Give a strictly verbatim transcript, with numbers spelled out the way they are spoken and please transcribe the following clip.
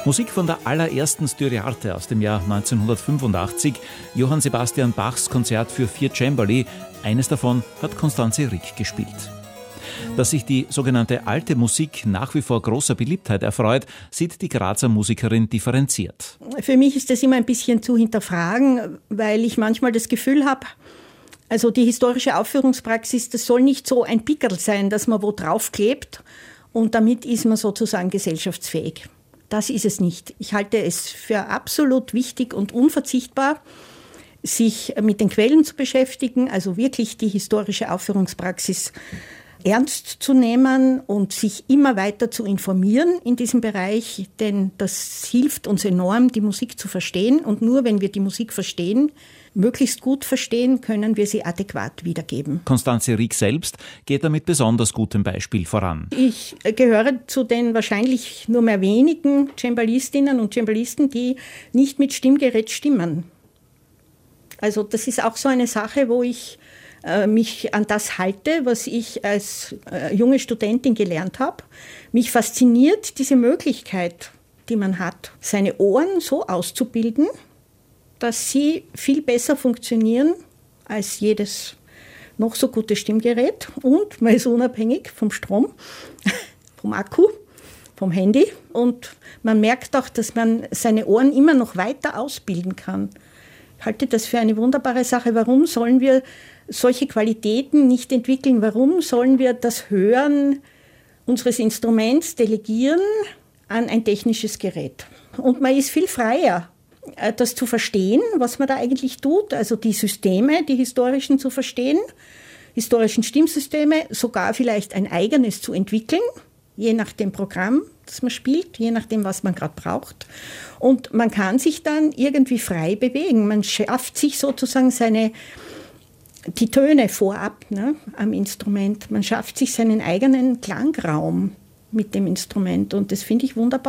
Musik von der allerersten Styriarte aus dem Jahr neunzehnhundertfünfundachtzig, Johann Sebastian Bachs Konzert für vier Cembali. Eines davon hat Constanze Rick gespielt. Dass sich die sogenannte alte Musik nach wie vor großer Beliebtheit erfreut, sieht die Grazer Musikerin differenziert. Für mich ist das immer ein bisschen zu hinterfragen, weil ich manchmal das Gefühl habe, also die historische Aufführungspraxis, das soll nicht so ein Pickerl sein, dass man wo draufklebt und damit ist man sozusagen gesellschaftsfähig. Das ist es nicht. Ich halte es für absolut wichtig und unverzichtbar, sich mit den Quellen zu beschäftigen, also wirklich die historische Aufführungspraxis ernst zu nehmen und sich immer weiter zu informieren in diesem Bereich, denn das hilft uns enorm, die Musik zu verstehen. Und nur wenn wir die Musik verstehen, möglichst gut verstehen, können wir sie adäquat wiedergeben. Constanze Rick selbst geht da mit besonders gutem Beispiel voran. Ich gehöre zu den wahrscheinlich nur mehr wenigen Cembalistinnen und Cembalisten, die nicht mit Stimmgerät stimmen. Also das ist auch so eine Sache, wo ich mich an das halte, was ich als äh, junge Studentin gelernt habe. Mich fasziniert diese Möglichkeit, die man hat, seine Ohren so auszubilden, dass sie viel besser funktionieren als jedes noch so gute Stimmgerät. Und man ist unabhängig vom Strom, vom Akku, vom Handy. Und man merkt auch, dass man seine Ohren immer noch weiter ausbilden kann. Ich halte das für eine wunderbare Sache. Warum sollen wir solche Qualitäten nicht entwickeln? Warum sollen wir das Hören unseres Instruments delegieren an ein technisches Gerät? Und man ist viel freier, das zu verstehen, was man da eigentlich tut, also die Systeme, die historischen zu verstehen, historischen Stimmsysteme, sogar vielleicht ein eigenes zu entwickeln, je nach dem Programm, das man spielt, je nachdem, was man gerade braucht. Und man kann sich dann irgendwie frei bewegen. Man schafft sich sozusagen seine die Töne vorab, ne, am Instrument. Man schafft sich seinen eigenen Klangraum mit dem Instrument und das finde ich wunderbar.